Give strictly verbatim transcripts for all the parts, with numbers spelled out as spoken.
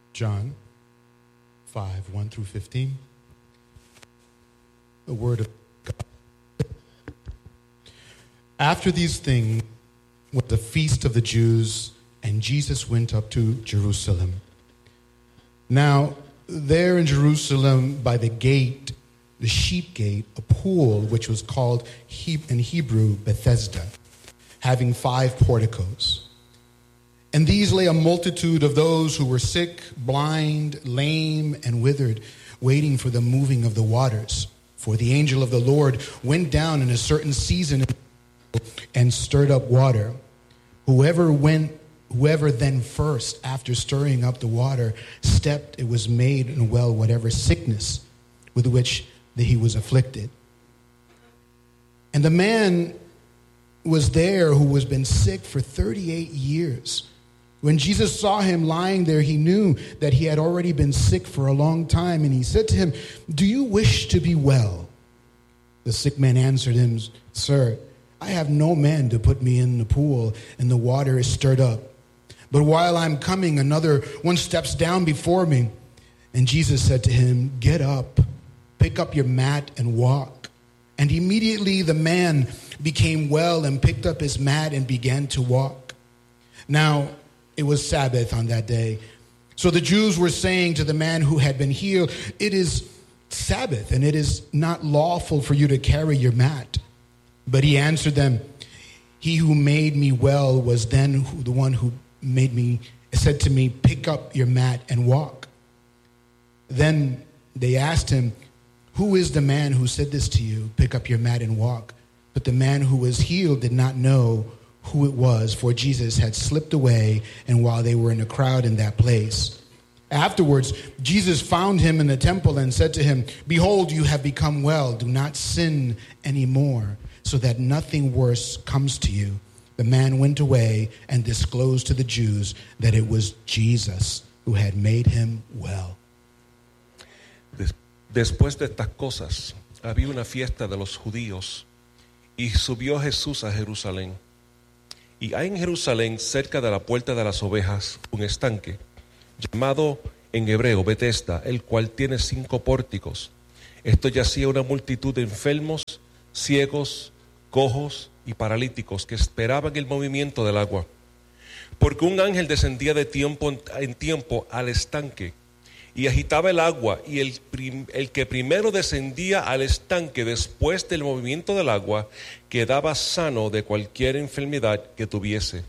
John five, one through fifteen. The word of God. After these things was the feast of the Jews, and Jesus went up to Jerusalem. Now, there in Jerusalem by the gate, the sheep gate, a pool which was called in Hebrew Bethesda, having five porticos. And these lay a multitude of those who were sick, blind, lame, and withered, waiting for the moving of the waters. For the angel of the Lord went down in a certain season and stirred up water. Whoever went, whoever then first, after stirring up the water, stepped, it was made and well whatever sickness with which that he was afflicted. And the man was there who was been sick for thirty-eight years. When Jesus saw him lying there, he knew that he had already been sick for a long time, and he said to him, "Do you wish to be well?" The sick man answered him, "Sir, I have no man to put me in the pool, and the water is stirred up. But while I'm coming, another one steps down before me." And Jesus said to him, "Get up, pick up your mat and walk." And immediately the man became well and picked up his mat and began to walk. Now, it was Sabbath on that day. So the Jews were saying to the man who had been healed, "It is Sabbath, and it is not lawful for you to carry your mat." But he answered them, "He who made me well was then who, the one who made me, said to me, 'Pick up your mat and walk.'" Then they asked him, "Who is the man who said this to you, 'Pick up your mat and walk'?" But the man who was healed did not know who it was, for Jesus had slipped away, and while they were in a crowd in that place. Afterwards, Jesus found him in the temple and said to him, "Behold, you have become well. Do not sin anymore, so that nothing worse comes to you." The man went away and disclosed to the Jews that it was Jesus who had made him well. Después de estas cosas, había una fiesta de los judíos, y subió Jesús a Jerusalén. Y hay en Jerusalén, cerca de la puerta de las ovejas, un estanque, llamado en hebreo Bethesda, el cual tiene cinco pórticos. Esto yacía una multitud de enfermos, ciegos, cojos y paralíticos que esperaban el movimiento del agua. Porque un ángel descendía de tiempo en tiempo al estanque y agitaba el agua, y el, prim, el que primero descendía al estanque después del movimiento del agua quedaba sano de cualquier enfermedad que tuviese.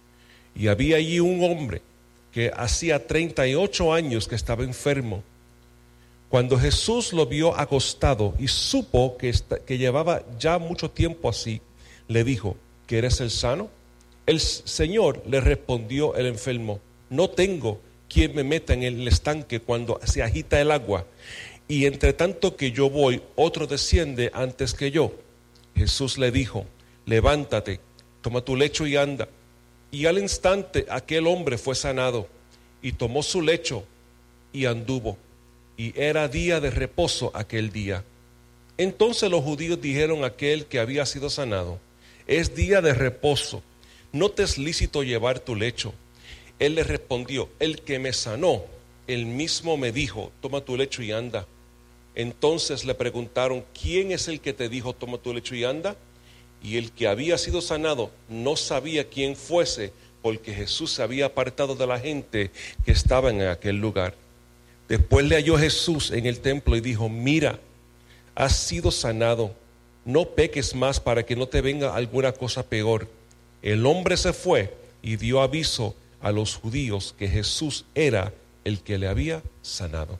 Y había allí un hombre que hacía treinta y ocho años que estaba enfermo. Cuando Jesús lo vio acostado y supo que, esta, que llevaba ya mucho tiempo así, le dijo, ¿quieres ser sano? El Señor le respondió el enfermo, no tengo quien me meta en el estanque cuando se agita el agua, y entre tanto que yo voy, otro desciende antes que yo. Jesús le dijo, levántate, toma tu lecho y anda. Y al instante aquel hombre fue sanado, y tomó su lecho y anduvo. Y era día de reposo aquel día. Entonces los judíos dijeron a aquel que había sido sanado, es día de reposo, no te es lícito llevar tu lecho. Él le respondió, el que me sanó, él mismo me dijo, toma tu lecho y anda. Entonces le preguntaron, ¿quién es el que te dijo, toma tu lecho y anda? Y el que había sido sanado no sabía quién fuese, porque Jesús se había apartado de la gente que estaba en aquel lugar. Después le halló Jesús en el templo y dijo, mira, has sido sanado, no peques más para que no te venga alguna cosa peor. El hombre se fue y dio aviso a los judíos que Jesús era el que le había sanado.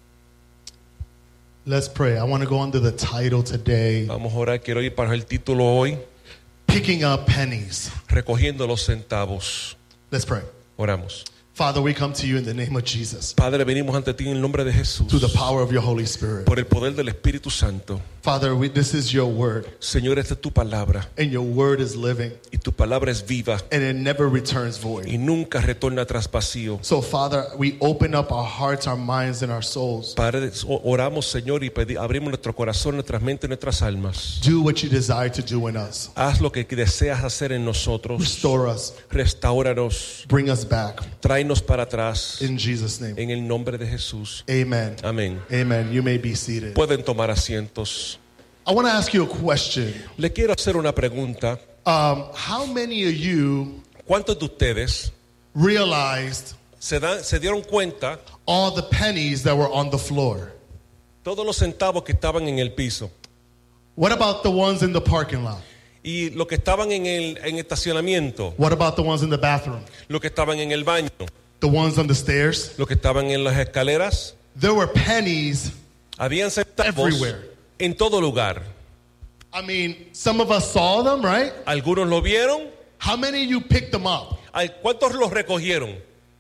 Let's pray. I want to go under the title today. Vamos a orar, quiero ir para el título hoy. Picking up pennies. Recogiendo los centavos. Let's pray. Oramos. Father, we come to you in the name of Jesus. Padre, venimos ante ti en el nombre de Jesús. Through the power of your Holy Spirit. Por el poder del Espíritu Santo. Father, we, this is your word. Señor, esta es tu palabra. And your word is living. Y tu palabra es viva. And it never returns void. Y nunca retorna tras vacío. So, Father, we open up our hearts, our minds, and our souls. Padre, oramos, Señor, y pedimos, abrimos nuestro corazón, nuestras mentes, nuestras almas. Do what you desire to do in us. Haz lo que deseas hacer en nosotros. Restore us. Restauranos. Bring us back. Tráenos traernos para atrás in Jesus' name. en el nombre de Jesús. Amen. Amén. Amen. You may be seated. Pueden tomar asientos. I want to ask you a question. Le quiero hacer una pregunta. Um, how many of you ¿Cuántos de ustedes realized se, dan, se dieron cuenta all the pennies that were on the floor? todos los centavos que estaban en el piso What about the ones in the parking lot? y los que estaban en el en estacionamiento, What about the ones in the bathroom? los que estaban en el baño, The ones on the stairs? los que estaban en las escaleras? There were pennies. Habían centavos Everywhere. en todo lugar. I mean, some of us saw them, right? Algunos lo vieron. How many of you picked them up? Ay, ¿cuántos los recogieron?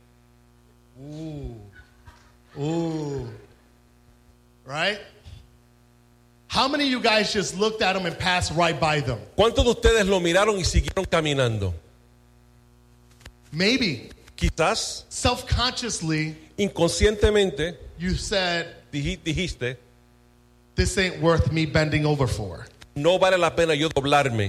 Ooh. Right? How many of you guys just looked at them and passed right by them? ¿Cuántos de ustedes lo miraron y siguieron caminando? Maybe. Quizás Self-consciously, inconscientemente you said, dij- dijiste, this ain't worth me bending over for. no vale la pena yo doblarme.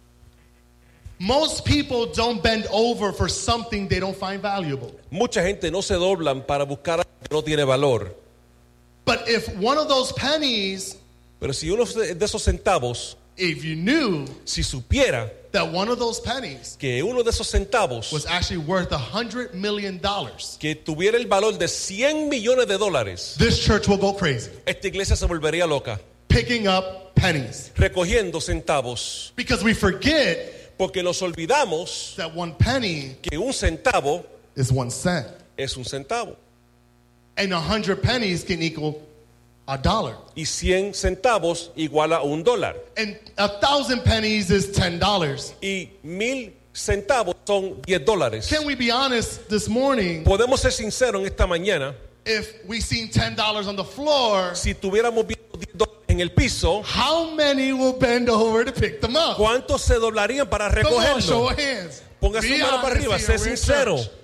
Most people don't bend over for something they don't find valuable. Mucha gente no se doblan para buscar algo que no tiene valor. But if one of those pennies, Pero si uno de esos centavos, if you knew si supiera that one of those pennies que uno de esos centavos was actually worth a hundred million dollars, que tuviera el valor de cien millones de dólares, this church will go crazy esta iglesia se volvería loca, picking up pennies. recogiendo centavos. Because we forget Porque nos olvidamos that one penny que un centavo is one cent. es un centavo. And a hundred pennies can equal a dollar. Y cien centavos igual a un dólar. And a thousand pennies is ten dollars. Y mil centavos son diez dólares. Can we be honest this morning? Podemos ser sinceros en esta mañana. If we seen ten dollars on the floor, Si tuviéramos visto diez dólares en el piso, how many will bend over to pick them up? ¿cuántos se doblarían para Come on, show recogerlo? of hands. Ponga su Be mano para honest arriba, here, sé we're in sincero. church.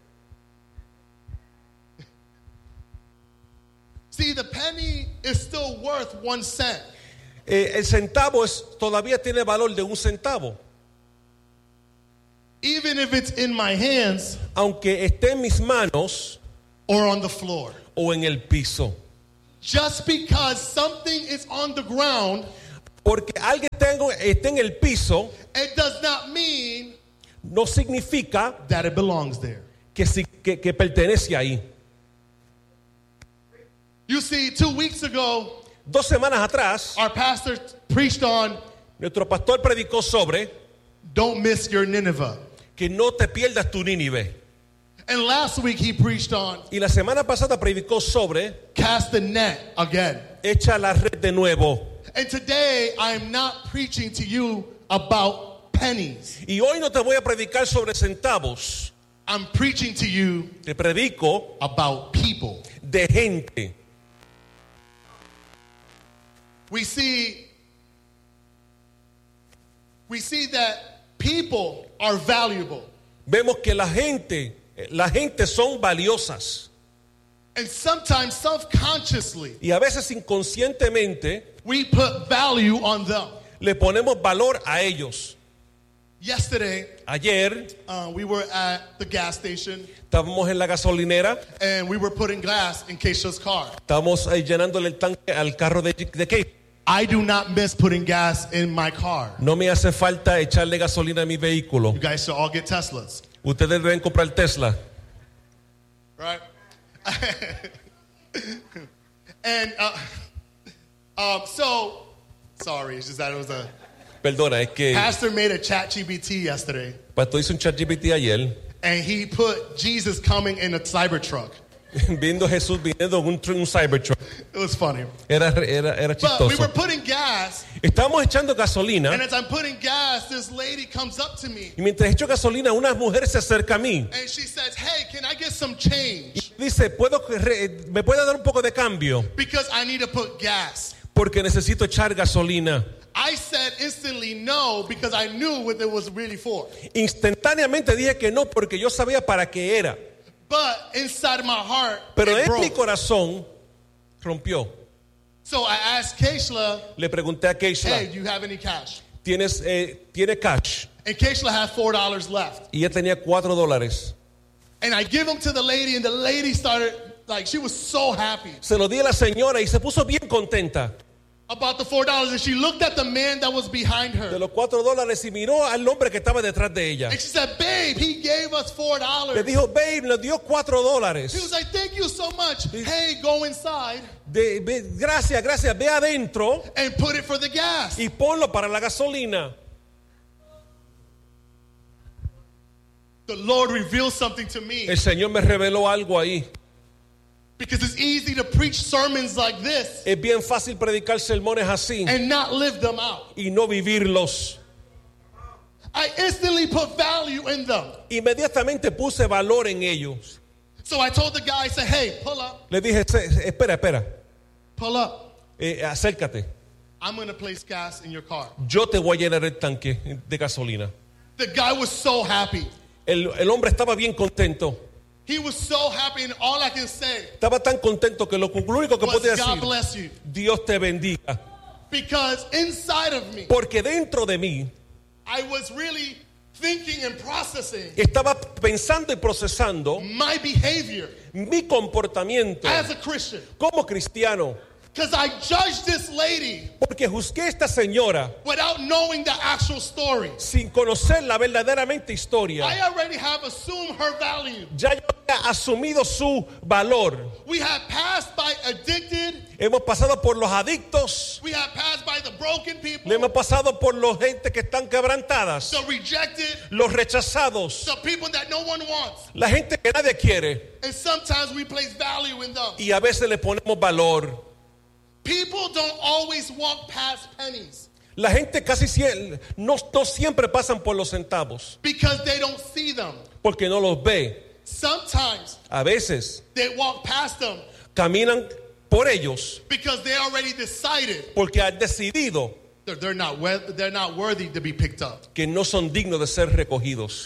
See, the penny is still worth one cent. Eh, el centavo es, todavía tiene valor de un centavo. Even if it's in my hands Aunque esté en mis manos or on the floor. o en el piso. Just because something is on the ground, Porque alguien tengo, esté en el piso it does not mean no significa that it belongs there. que, si- que, que pertenece ahí. You see, two weeks ago, Dos semanas atrás, our pastor preached on nuestro pastor predicó sobre don't miss your Nineveh. que no te pierdas tu Nínive. And last week he preached on Y la semana pasada predicó sobre cast the net again. echa la red de nuevo. And today I'm not preaching to you about pennies. Y hoy no te voy a predicar sobre centavos. I'm preaching to you Te predico about people. de gente. We see we see that people are valuable. Vemos que la gente, la gente son valiosas. And sometimes self-consciously Y a veces inconscientemente we put value on them. le ponemos valor a ellos. Yesterday, Ayer uh, we were at the gas station estábamos en la gasolinera, and we were putting gas in Keisha's car. estábamos ahí llenándole el tanque al carro de, de Kate. I do not miss putting gas in my car. No me hace falta echarle gasolina a mi vehículo. You guys should all get Teslas, Ustedes deben comprar Tesla. right? and uh, um, so, sorry, it's just that it was a Perdona, es que pastor made a chat G P T yesterday, Pastor hizo un chat G P T ayer, and he put Jesus coming in a Cybertruck. viendo a Jesús viniendo en un, tr- un Cybertruck. It was funny. Era, era, era But we were chistoso. putting gas, Estamos echando gasolina and as I'm putting gas, this lady comes up to me, y mientras echo gasolina, una mujer se acerca a mí and she says, "Hey, can I get some y change? dice, ¿Puedo, que re- ¿me puede dar un poco de cambio? Because I need to put gas." Porque necesito echar gasolina. I said instantly no because I knew what it was really for. Instantáneamente dije que no porque yo sabía para qué era. But inside my heart, Pero it en mi broke. corazón rompió. So I asked Keishla, Le pregunté a "Hey, Keishla, do you have any cash?" ¿tienes, eh, ¿tiene cash? And Keishla had four dollars left. Y ella tenía cuatro dólares. And I give them to the lady, and the lady started, like, she was so happy Se lo di a la señora y se puso bien contenta about the four dollars. And she looked at the man that was behind de her. los cuatro dólares y miró al hombre que estaba detrás de ella. And she said, babe, he gave us four Le dollars. dijo, babe, nos dio cuatro He was dólares. like, thank you so much. Hey, go inside De, ve- gracias, gracias. Ve adentro and put it for the gas. y ponlo para la gasolina. The Lord revealed something to me. El Señor me reveló algo ahí. Because it's easy to preach sermons like this Es bien fácil predicar sermones así and not live them out. y no vivirlos. I instantly put value in them. Inmediatamente puse valor en ellos. So I told the guy, I said, hey, pull up, Le dije, "Se- se- espera, espera, pull up. eh, acércate. I'm going to place gas in your car. Yo te voy a llenar el tanque de gasolina." The guy was so happy. El, el hombre estaba bien contento. He was so happy, and all I can say Estaba tan contento que lo, lo único que was, podía God decir, bless you. Dios te bendiga. Because inside of me, Porque dentro de mí I was really thinking and processing estaba pensando y procesando my behavior mi comportamiento as a Christian. como cristiano. Because I judged this lady Porque juzgué a esta señora without knowing the actual story. sin conocer la verdaderamente historia. I already have assumed her value. Ya yo había asumido su valor. We have passed by addicted. Hemos pasado por los adictos. We have passed by the broken Le people, hemos pasado por los gente que están quebrantadas. the rejected, Los rechazados. the people that no one wants. La gente que nadie quiere. And sometimes we place value in them. Y a veces le ponemos valor. People don't always walk past pennies La gente casi sie- no, no siempre pasan por los centavos. because they don't see them. Porque no los ve. Sometimes A veces they walk past them caminan por ellos. because they already decided Porque han decidido they're, they're, not, wor- they're not worthy to be picked up. que no son dignos de ser recogidos.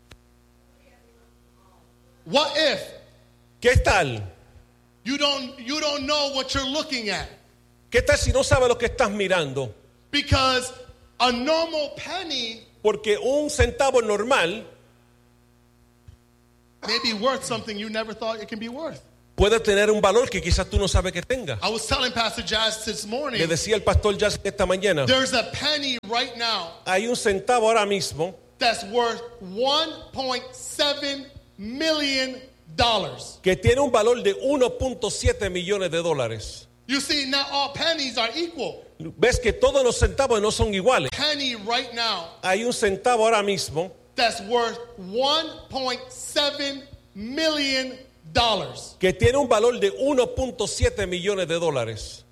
What if ¿Qué tal? you don't, you don't know what you're looking at? ¿Qué tal si no sabes lo que estás mirando? Because a normal penny Porque un centavo normal may be worth something you never thought it can be worth. puede tener un valor que quizás tú no sabes que tenga. I was telling Pastor Jazz this morning, Le decía el pastor Jazz esta mañana, there's a penny right now hay un centavo ahora mismo that's worth one point seven million dollars. que tiene un valor de uno punto siete millones de dólares. You see, not all pennies are equal. Ves que todos los centavos no son iguales. Penny right now Hay un centavo ahora mismo that's worth one point seven million dollars. que tiene un valor de uno punto siete millones de dólares.